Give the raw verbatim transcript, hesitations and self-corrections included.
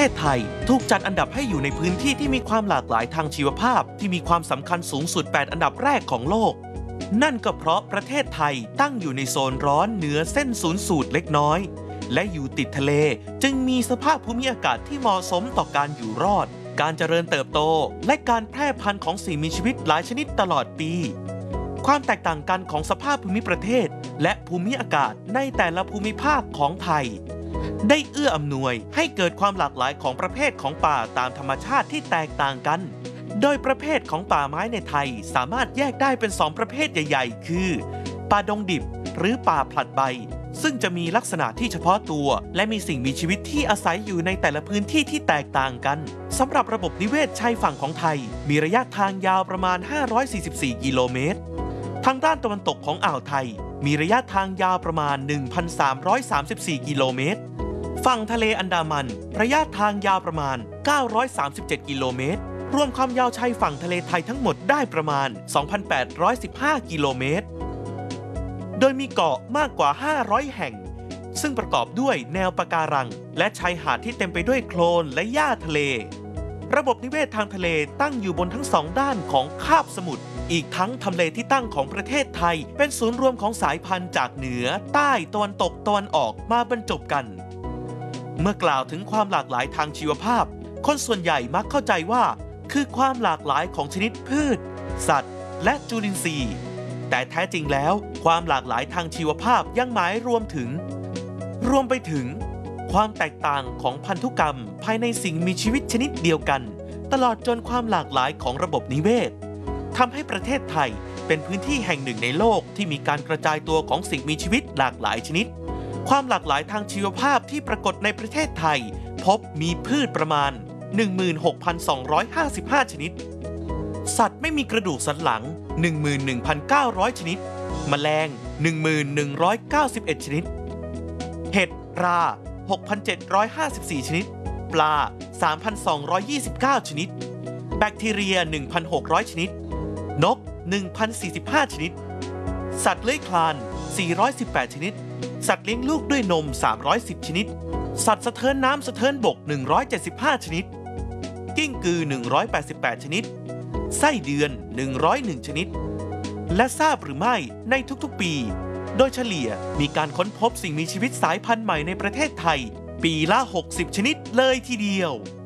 ศไทยถูกจัดอันดับให้อยู่ในพื้นที่ที่มีความหลากหลายทางชีวภาพที่มีความสำคัญสูงสุดแปดอันดับแรกของโลกนั่นก็เพราะประเทศไทยตั้งอยู่ในโซนร้อนเหนือเส้นศูนย์สูตรเล็กน้อยและอยู่ติดทะเลจึงมีสภาพภูมิอากาศที่เหมาะสมต่อการอยู่รอดการเจริญเติบโตและการแพร่พันธุ์ของสิ่งมีชีวิตหลายชนิดตลอดปีความแตกต่างกันของสภาพภูมิประเทศและภูมิอากาศในแต่ละภูมิภาคของไทยได้เอื้ออำนวยให้เกิดความหลากหลายของประเภทของป่าตามธรรมชาติที่แตกต่างกันโดยประเภทของป่าไม้ในไทยสามารถแยกได้เป็นสองประเภทใหญ่ๆคือป่าดงดิบหรือป่าผลัดใบซึ่งจะมีลักษณะที่เฉพาะตัวและมีสิ่งมีชีวิตที่อาศัยอยู่ในแต่ละพื้นที่ที่แตกต่างกันสำหรับระบบนิเวศชายฝั่งของไทยมีระยะทางยาวประมาณห้าร้อยสี่สิบสี่กิโลเมตรทางด้านตะวันตกของอ่าวไทยมีระยะทางยาวประมาณ หนึ่งพันสามร้อยสามสิบสี่กิโลเมตรฝั่งทะเลอันดามันระยะทางยาวประมาณเก้าร้อยสามสิบเจ็ดกิโลเมตรรวมความยาวชายฝั่งทะเลไทยทั้งหมดได้ประมาณ สองพันแปดร้อยสิบห้ากิโลเมตรโดยมีเกาะมากกว่าห้าร้อยแห่งซึ่งประกอบด้วยแนวปะการังและชายหาดที่เต็มไปด้วยโคลนและหญ้าทะเลระบบนิเวศทางทะเลตั้งอยู่บนทั้งสองด้านของคาบสมุทรอีกทั้งทำเลที่ตั้งของประเทศไทยเป็นศูนย์รวมของสายพันธุ์จากเหนือใต้ตะวันตกตะวันออกมาบรรจบกันเมื่อกล่าวถึงความหลากหลายทางชีวภาพคนส่วนใหญ่มักเข้าใจว่าคือความหลากหลายของชนิดพืชสัตว์และจุลินทรีย์แต่แท้จริงแล้วความหลากหลายทางชีวภาพยังหมายรวมถึงรวมไปถึงความแตกต่างของพันธุกรรมภายในสิ่งมีชีวิตชนิดเดียวกันตลอดจนความหลากหลายของระบบนิเวศทำให้ประเทศไทยเป็นพื้นที่แห่งหนึ่งในโลกที่มีการกระจายตัวของสิ่งมีชีวิตหลากหลายชนิดความหลากหลายทางชีวภาพที่ปรากฏในประเทศไทยพบมีพืชประมาณ หนึ่งหมื่นหกพันสองร้อยห้าสิบห้า ชนิดสัตว์ไม่มีกระดูกสันหลัง หนึ่งหมื่นหนึ่งพันเก้าร้อย ชนิดแมลง หนึ่งหมื่นหนึ่งร้อยเก้าสิบเอ็ด ชนิดเห็ดรา หกพันเจ็ดร้อยห้าสิบสี่ ชนิดปลา สามพันสองร้อยยี่สิบเก้า ชนิดแบคทีเรีย หนึ่งพันหกร้อย ชนิดนก หนึ่งพันสี่สิบห้า ชนิดสัตว์เลื้อยคลาน สี่ร้อยสิบแปด ชนิดสัตว์เลี้ยงลูกด้วยนม สามร้อยสิบ ชนิดสัตว์สะเทินน้ำสะเทินบก หนึ่งร้อยเจ็ดสิบห้า ชนิดกิ้งกือ หนึ่งร้อยแปดสิบแปด ชนิดไส้เดือน หนึ่งร้อยเอ็ด ชนิดและทราบหรือไม่ในทุกๆปีโดยเฉลี่ยมีการค้นพบสิ่งมีชีวิตสายพันธุ์ใหม่ในประเทศไทยปีละหกสิบชนิดเลยทีเดียว